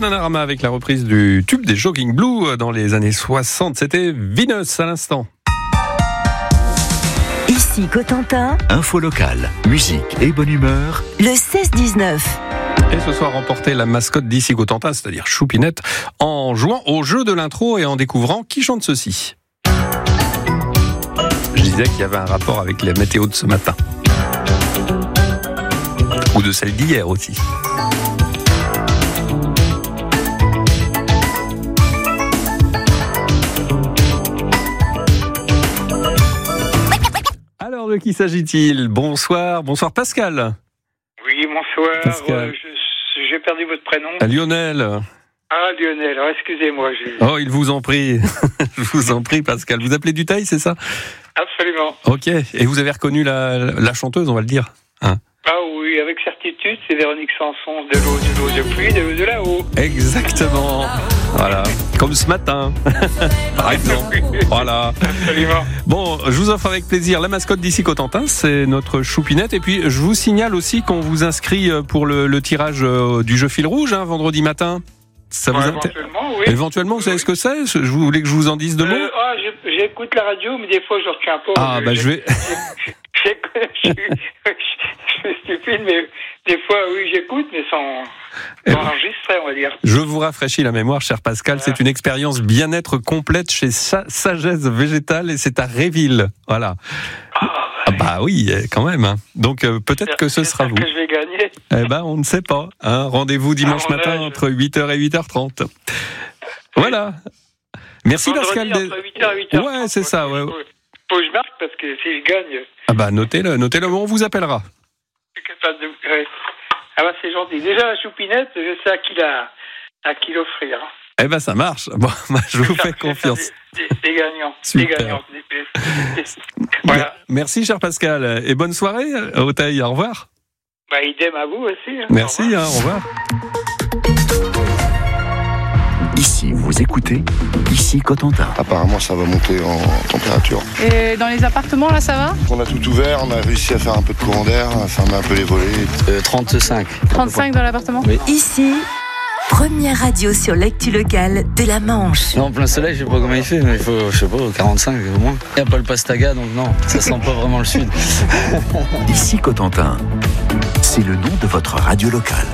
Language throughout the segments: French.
Bananarama avec la reprise du tube des Jogging Blue dans les années 60. C'était Venus à l'instant. Ici Cotentin. Info locale, musique et bonne humeur. Le 16-19. Et ce soir, remporter la mascotte d'ici Cotentin, c'est-à-dire Choupinette, en jouant au jeu de l'intro et en découvrant qui chante ceci. Je disais qu'il y avait un rapport avec la météo de ce matin. Ou de celle d'hier aussi. Alors, de qui s'agit-il ? Bonsoir Pascal. Oui, bonsoir. Pascal. J'ai perdu votre prénom. Lionel. Ah, Lionel, excusez-moi. Oh, il vous en prie. Je vous en prie, Pascal. Vous appelez Dutheil, c'est ça ? Absolument. Ok. Et vous avez reconnu la chanteuse, on va le dire, hein ? Ah oui, avec certitude, c'est Véronique Sanson, de l'eau de pluie, de l'eau de là-haut. Exactement. Voilà. Comme ce matin, par exemple. Voilà. Absolument. Bon, je vous offre avec plaisir la mascotte d'ici Cotentin, c'est notre Choupinette. Et puis, je vous signale aussi qu'on vous inscrit pour le tirage du jeu fil rouge, hein, vendredi matin. Ça vous éventuellement, oui. Éventuellement, vous savez ce que c'est ? Vous voulez que je vous en dise deux mots ? J'écoute la radio, mais des fois, je ne retiens pas. Ah, je vais... Je suis stupide, mais des fois, oui, j'écoute, mais sans enregistrer, on va dire. Je vous rafraîchis la mémoire, cher Pascal. C'est une expérience bien-être complète chez Sagesse Végétale et c'est à Réville. Voilà. Ah bah oui, quand même. Hein. Donc peut-être que ce sera vous. Que je vais gagner. Eh ben, on ne sait pas. Hein. Rendez-vous dimanche matin entre 8h et 8h30. Voilà. Merci vendredi, Pascal. Entre 8h et 8h30. Ouais, c'est ça. Ouais. Faut que je marque parce que si je gagne... Ah bah notez-le, on vous appellera. Je suis capable de... Ah bah c'est gentil. Déjà la Choupinette, je sais à qui l'offrir. Eh ben ça marche. Bon, je vous fais confiance. C'est gagnant. Super. C'est gagnant. Voilà. Merci cher Pascal et bonne soirée à Auteuil. Au revoir. Bah idem à vous aussi. Hein. Merci, au revoir. Ici, vous écoutez, ici Cotentin. Apparemment, ça va monter en température. Et dans les appartements, là, ça va ? On a tout ouvert, on a réussi à faire un peu de courant d'air, à fermer un peu les volets. 35. 35 dans l'appartement ? Oui. Ici, première radio sur l'actu locale de la Manche. Non, en plein soleil, je sais pas comment il fait, mais il faut, je sais pas, 45 au moins. Il n'y a pas le Pastaga, donc non, ça sent pas vraiment le sud. Ici Cotentin, c'est le nom de votre radio locale.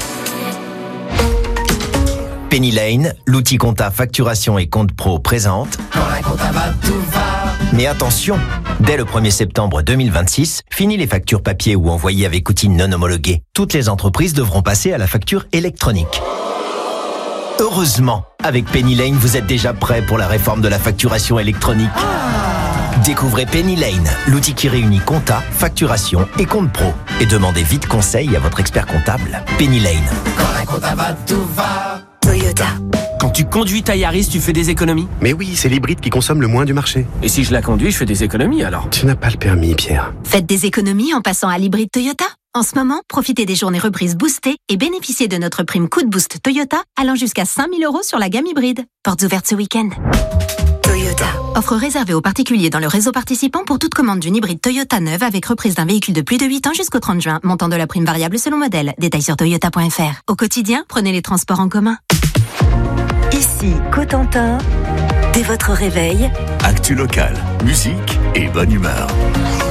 Penny Lane, l'outil compta facturation et compte pro présente. Quand la compta va, tout va. Mais attention, dès le 1er septembre 2026, fini les factures papier ou envoyées avec outils non homologués. Toutes les entreprises devront passer à la facture électronique. Heureusement, avec Penny Lane, vous êtes déjà prêt pour la réforme de la facturation électronique. Découvrez Penny Lane, l'outil qui réunit compta, facturation et compte pro. Et demandez vite conseil à votre expert comptable. Penny Lane. Quand la compta va, tout va. Toyota. Quand tu conduis ta Yaris, tu fais des économies ? Mais oui, c'est l'hybride qui consomme le moins du marché. Et si je la conduis, je fais des économies alors ? Tu n'as pas le permis, Pierre. Faites des économies en passant à l'hybride Toyota. En ce moment, profitez des journées reprises boostées et bénéficiez de notre prime coup de boost Toyota allant jusqu'à 5 000 € sur la gamme hybride. Portes ouvertes ce week-end. Toyota. Offre réservée aux particuliers dans le réseau participant pour toute commande d'une hybride Toyota neuve avec reprise d'un véhicule de plus de 8 ans jusqu'au 30 juin. Montant de la prime variable selon modèle. Détails sur toyota.fr. Au quotidien, prenez les transports en commun. Ici Cotentin, dès votre réveil. Actu locale, musique et bonne humeur.